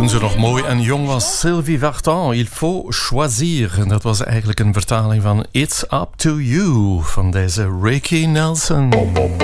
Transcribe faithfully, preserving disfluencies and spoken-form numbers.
Toen ze nog mooi en jong was, Sylvie Vartan, Il faut choisir. En dat was eigenlijk een vertaling van It's Up to You van deze Ricky Nelson.